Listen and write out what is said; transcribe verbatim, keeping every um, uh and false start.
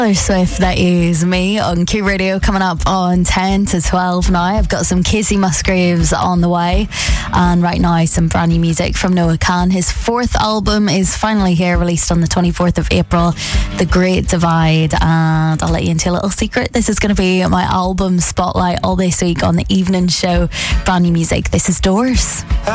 Taylor Swift, that is me on Q Radio, coming up on ten to twelve now. I've got some Casey Musgraves on the way, and right now some brand new music from Noah Kahan. His fourth album is finally here, released on the twenty-fourth of April, The Great Divide, and I'll let you into a little secret. This is going to be my album spotlight all this week on the evening show. Brand new music. This is Doors.